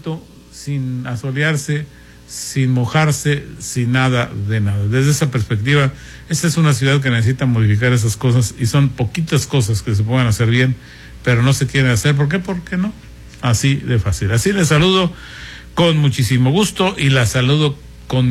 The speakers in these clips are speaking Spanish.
quieto, sin asolearse, sin mojarse, sin nada de nada. Desde esa perspectiva, esta es una ciudad que necesita modificar esas cosas, y son poquitas cosas que se pueden hacer bien, pero no se quieren hacer. ¿Por qué? ¿Por qué no? Así de fácil. Así les saludo con muchísimo gusto, y la saludo con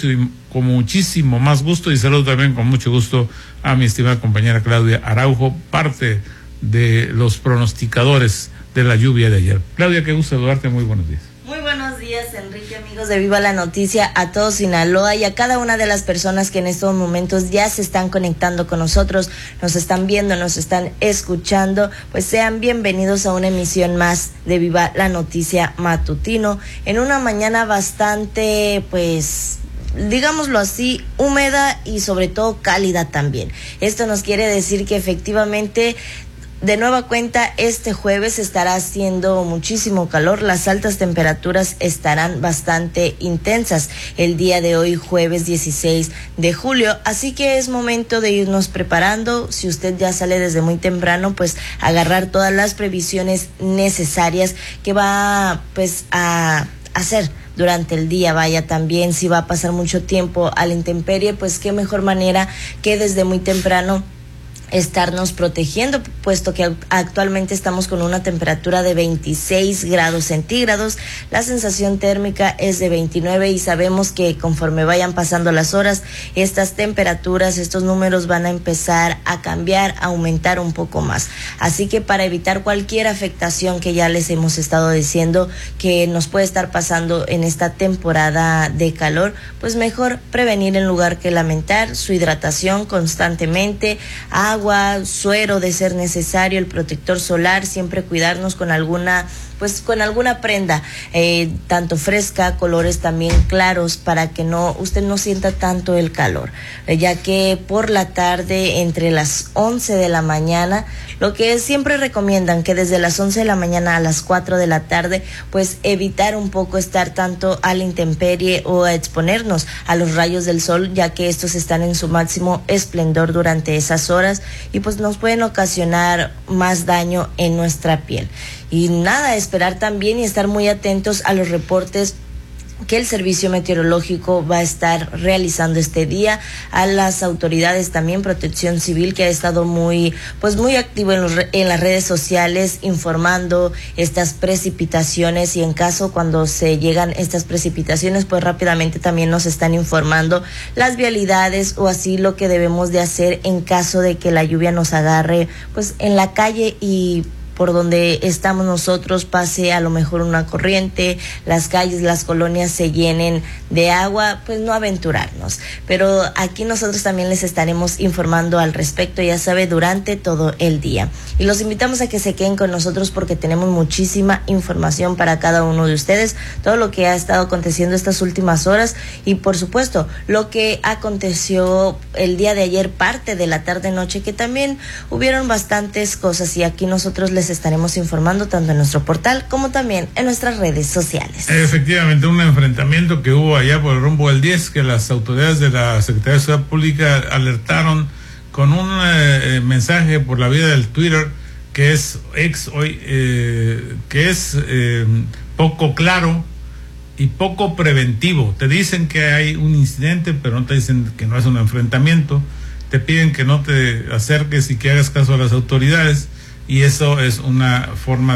muchísimo más gusto, y saludo también con mucho gusto a mi estimada compañera Claudia Araujo, parte de los pronosticadores de la lluvia de ayer. Claudia, qué gusto saludarte, muy buenos días. Muy buenos días, Enrique, amigos de Viva la Noticia, a todo Sinaloa y a cada una de las personas que en estos momentos ya se están conectando con nosotros, nos están viendo, nos están escuchando. Pues sean bienvenidos a una emisión más de Viva la Noticia matutino, en una mañana bastante, pues, digámoslo así, húmeda y sobre todo cálida también. Esto nos quiere decir que efectivamente, de nueva cuenta, este jueves estará haciendo muchísimo calor, las altas temperaturas estarán bastante intensas el día de hoy, jueves 16 de julio, así que es momento de irnos preparando. Si usted ya sale desde muy temprano, pues agarrar todas las previsiones necesarias que va pues a hacer durante el día. Vaya, también si va a pasar mucho tiempo a la intemperie, pues qué mejor manera que desde muy temprano estarnos protegiendo, puesto que actualmente estamos con una temperatura de 26 grados centígrados, la sensación térmica es de 29, y sabemos que conforme vayan pasando las horas, estas temperaturas, estos números van a empezar a cambiar, a aumentar un poco más. Así que para evitar cualquier afectación que ya les hemos estado diciendo que nos puede estar pasando en esta temporada de calor, pues mejor prevenir en lugar que lamentar. Su hidratación constantemente, agua, suero de ser necesario, el protector solar, siempre cuidarnos con alguna prenda, tanto fresca, colores también claros, para que usted no sienta tanto el calor, ya que por la tarde, entre las 11 de la mañana, lo que siempre recomiendan que desde las 11 de la mañana a las 4 de la tarde, pues evitar un poco estar tanto a la intemperie o a exponernos a los rayos del sol, ya que estos están en su máximo esplendor durante esas horas y pues nos pueden ocasionar más daño en nuestra piel. Y nada, esperar también y estar muy atentos a los reportes que el Servicio Meteorológico va a estar realizando este día, a las autoridades también, Protección Civil, que ha estado muy activo en las redes sociales informando estas precipitaciones, y en caso cuando se llegan estas precipitaciones, pues rápidamente también nos están informando las vialidades o así lo que debemos de hacer en caso de que la lluvia nos agarre pues en la calle y por donde estamos nosotros pase a lo mejor una corriente, las calles, las colonias se llenen de agua, pues no aventurarnos. Pero aquí nosotros también les estaremos informando al respecto, ya sabe, durante todo el día. Y los invitamos a que se queden con nosotros porque tenemos muchísima información para cada uno de ustedes, todo lo que ha estado aconteciendo estas últimas horas y por supuesto lo que aconteció el día de ayer, parte de la tarde-noche, que también hubieron bastantes cosas, y aquí nosotros les estaremos informando tanto en nuestro portal como también en nuestras redes sociales. Efectivamente, un enfrentamiento que hubo allá por el rumbo del 10, que las autoridades de la Secretaría de Seguridad Pública alertaron con un mensaje por la vía del Twitter que es poco claro y poco preventivo. Te dicen que hay un incidente, pero no te dicen que no es un enfrentamiento. Te piden que no te acerques y que hagas caso a las autoridades, y eso es una forma